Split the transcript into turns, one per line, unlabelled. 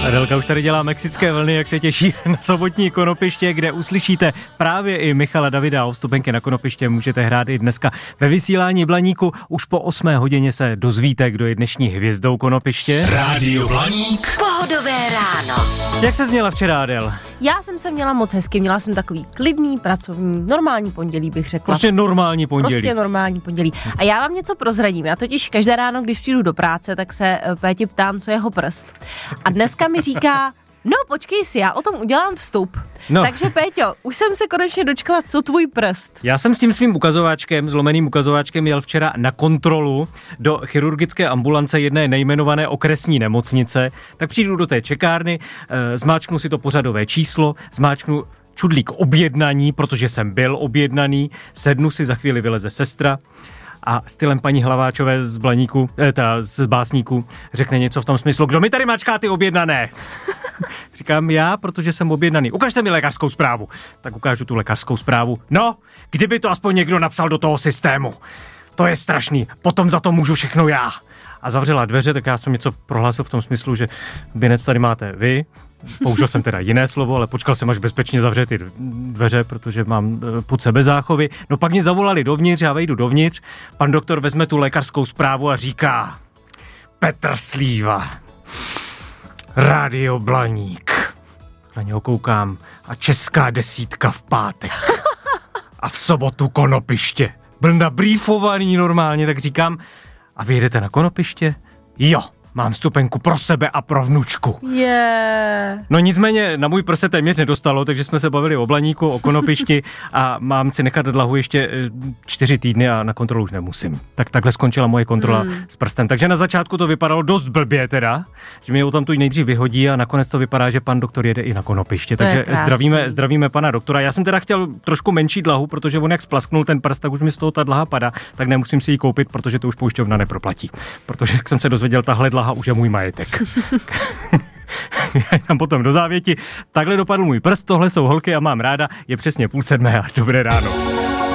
Adelka už tady dělá mexické vlny, jak se těší na sobotní Konopiště, kde uslyšíte právě i Michala Davida. O vstupenky na Konopiště můžete hrát i dneska ve vysílání Blaníku. Už po 8 hodině se dozvíte, kdo je dnešní hvězdou Konopiště.
Rádio Blaník.
Pohodové ráno.
Jak se měla včera, Adel?
Já jsem se měla moc hezky, měla jsem takový klidný, pracovní, normální pondělí bych řekla.
Prostě normální pondělí.
Prostě normální pondělí. A já vám něco prozradím. Já totiž každé ráno, když přijdu do práce, tak se Péti ptám, co je jeho prst. A dneska mi říká, no počkej si, já o tom udělám vstup.
No.
Takže Péťo, už jsem se konečně dočkala, co tvůj prst.
Já jsem s tím svým ukazováčkem, zlomeným ukazováčkem, jel včera na kontrolu do chirurgické ambulance jedné nejmenované okresní nemocnice. Tak přijdu do té čekárny, zmáčknu si to pořadové číslo, zmáčknu čudlík objednaní, protože jsem byl objednaný, sednu si, za chvíli vyleze sestra a stylem paní Hlaváčové z Blaníku, z Básníku, řekne něco v tom smyslu, kdo mi tady mačká ty objednané? Říkám já, protože jsem objednaný. Ukažte mi lékařskou zprávu. Tak ukážu tu lékařskou zprávu. No, kdyby to aspoň někdo napsal do toho systému. To je strašný, potom za to můžu všechno já. A zavřela dveře, tak já jsem něco prohlásil v tom smyslu, že binec tady máte vy. Použil jsem teda jiné slovo, ale počkal jsem, až bezpečně zavře ty dveře, protože mám pod sebe záchovy. No pak mě zavolali dovnitř, já vejdu dovnitř, pan doktor vezme tu lékařskou zprávu a říká: Petr Slíva, Rádio Blaník. Na něho koukám a Česká desítka v pátek. A v sobotu Konopiště. Byl nabrýfovaný normálně, tak říkám, a vy jedete na Konopiště? Jo. Mám vstupenku pro sebe a pro vnučku.
Yeah.
No nicméně na můj prst se téměř nedostalo, takže jsme se bavili o Blaníku, o Konopišti a mám si nechat dlahu ještě 4 týdny a na kontrolu už nemusím. Tak takhle skončila moje kontrola s prstem. Takže na začátku to vypadalo dost blbě teda, že mě tam tu nejdřív vyhodí a nakonec to vypadá, že pan doktor jede i na Konopiště. Takže zdravíme pana doktora. Já jsem teda chtěl trošku menší dlahu, protože on jak splasknul ten prst, tak už mi z toho ta dlaha padá, tak nemusím si ji koupit, protože to už pojišťovna neproplatí. Protože jak jsem se dozvěděl, tahle dlaha už je můj majetek. Já tam potom do závěti. Takhle dopadl můj prst, tohle jsou holky a mám ráda, je přesně 6:30 a dobré ráno.